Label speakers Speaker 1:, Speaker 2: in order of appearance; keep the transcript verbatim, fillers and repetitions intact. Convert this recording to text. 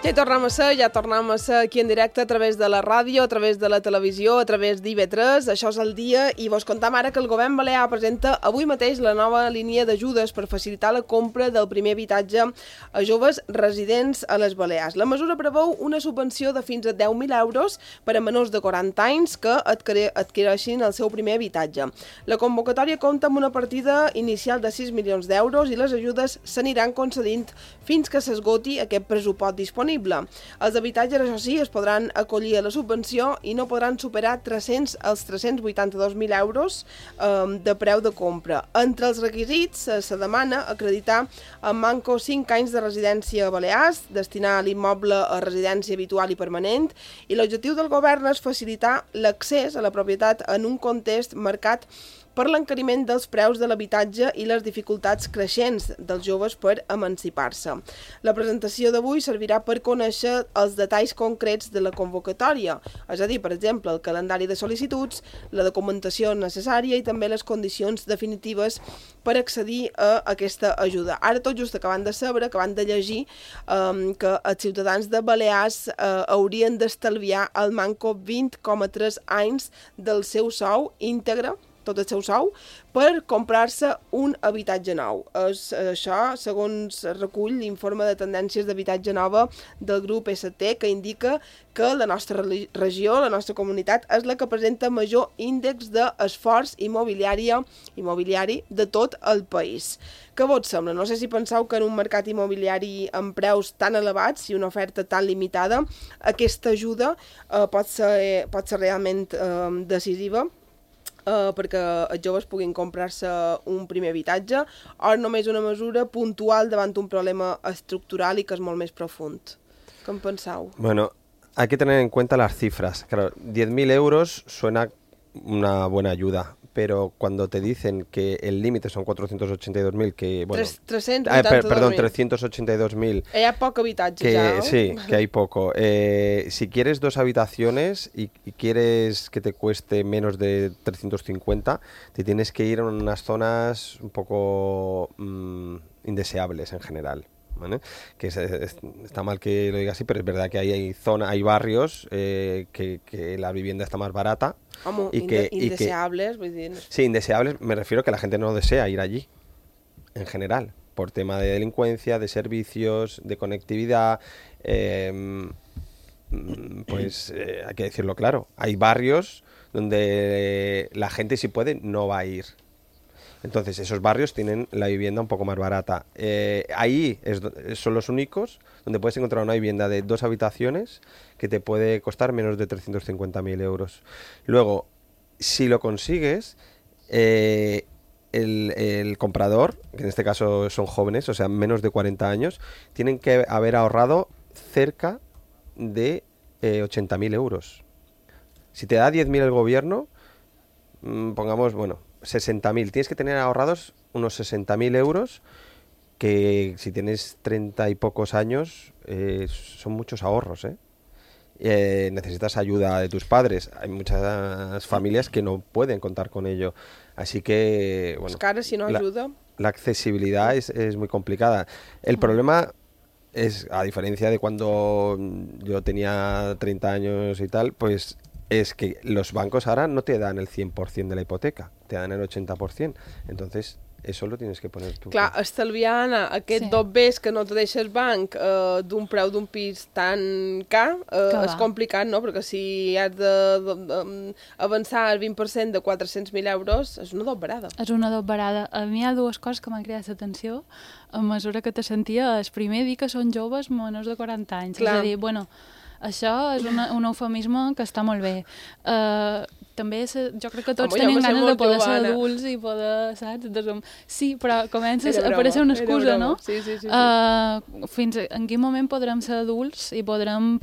Speaker 1: Ja hi tornem a ser, ja tornem a ser aquí en directe a través de la ràdio, a través de la televisió, a través d'I V tres. Això és el dia i vos contam ara que el govern balear presenta avui mateix la nova línia d'ajudes per facilitar la compra del primer habitatge a joves residents a les Balears. La mesura preveu una subvenció de fins a deu mil euros per a menors de quaranta anys que adquireixin el seu primer habitatge. La convocatòria compta amb una partida inicial de sis milions d'euros i les ajudes s'aniran concedint fins que s'esgoti aquest pressupost disponible. Els habitatges, això sí, es podran acollir a la subvenció i no podran superar tres-cents els tres-cents vuitanta-dos mil euros eh, de preu de compra. Entre els requisits eh, se demana acreditar en manco cinc anys de residència a Balears, destinar l'immoble a residència habitual i permanent, i l'objectiu del govern és facilitar l'accés a la propietat en un context marcat per l'encariment dels preus de l'habitatge i les dificultats creixents dels joves per emancipar-se. La presentació d'avui servirà per conèixer els detalls concrets de la convocatòria, és a dir, per exemple, el calendari de sol·licituds, la documentació necessària i també les condicions definitives per accedir a aquesta ajuda. Ara tot just acabant de saber, acabant de llegir, eh, que els ciutadans de Balears eh, haurien d'estalviar al manco vint coma tres anys del seu sou íntegre, tot el seu sou, per comprar-se un habitatge nou. És això, segons recull l'informe de tendències d'habitatge nova del grup S T, que indica que la nostra regió, la nostra comunitat, és la que presenta major índex d'esforç immobiliari, immobiliari de tot el país. Què vos sembla? No sé si penseu que en un mercat immobiliari amb preus tan elevats i una oferta tan limitada, aquesta ajuda eh, pot ser, pot ser realment eh, decisiva, Uh, perquè els joves puguin comprar-se un primer habitatge, o només una mesura puntual davant un problema estructural i que és molt més profund. ¿Qué en penseu?
Speaker 2: Bueno, hay que tener en cuenta las cifras. Claro, diez mil euros suena una buena ayuda, pero cuando te dicen que el límite son cuatrocientos ochenta y dos mil, que bueno...
Speaker 1: trescientos ochenta y dos mil.
Speaker 2: Eh, per, perdón, trescientos ochenta y dos mil.
Speaker 1: Hi ha poc habitatge
Speaker 2: que,
Speaker 1: ja, ¿no?
Speaker 2: Sí, que hay poco. Eh, si quieres dos habitaciones y, y quieres que te cueste menos de trescientos cincuenta, te tienes que ir a unas zonas un poco mmm, indeseables en general. ¿Vale? Que es, es, está mal que lo diga así, pero es verdad que hay, hay zonas, hay barrios eh, que, que la vivienda está más barata.
Speaker 1: Home,
Speaker 2: y
Speaker 1: inde
Speaker 2: que,
Speaker 1: indeseables,
Speaker 2: y que,
Speaker 1: vull dir...
Speaker 2: Sí, indeseables, me refiero a que la gente no desea ir allí, en general, por tema de delincuencia, de servicios, de conectividad, eh, pues eh, hay que decirlo claro, hay barrios donde la gente, si puede, no va a ir. Entonces, esos barrios tienen la vivienda un poco más barata. Eh, ahí es, son los únicos donde puedes encontrar una vivienda de dos habitaciones que te puede costar menos de trescientos cincuenta mil euros. Luego, si lo consigues, eh, el, el comprador, que en este caso son jóvenes, o sea, menos de cuarenta años, tienen que haber ahorrado cerca de eh, ochenta mil euros. Si te da diez mil el gobierno, mmm, pongamos, bueno... sesenta mil. Tienes que tener ahorrados unos sesenta mil euros, que si tienes treinta y pocos años eh, son muchos ahorros, ¿eh? Eh, necesitas ayuda de tus padres. Hay muchas familias que no pueden contar con ello. Así que, bueno,
Speaker 1: es cara si no
Speaker 2: la,
Speaker 1: ayuda.
Speaker 2: La accesibilidad es, es muy complicada. El problema es, a diferencia de cuando yo tenía treinta años y tal, pues es que los bancos ahora no te dan el cien por ciento de la hipoteca, te dan el ochenta por ciento. Entonces, eso lo tienes que poner tú.
Speaker 1: Clar, estalviant aquests sí. dos bés que no te deixa el banc eh, d'un preu d'un pis tan car, eh, és complicat, no? Perquè si has d'avançar el vint per cent de quatre-cents mil euros, és una dobbarada.
Speaker 3: És una dobbarada. A mi hi ha dues coses que m'han cridat l'atenció a mesura que te sentia. El primer, dir que són joves menors de quaranta anys. Clar. És a dir, bueno... Això és una, un eufemisme que està molt bé. Uh, també se, jo crec que tots Home, tenim ganes de poder ser adults i poder, saps? Desum... Sí, però comences a aparèixer una excusa, no?
Speaker 1: Sí, sí, sí, sí.
Speaker 3: Uh, fins a, en quin moment podrem ser adults i podrem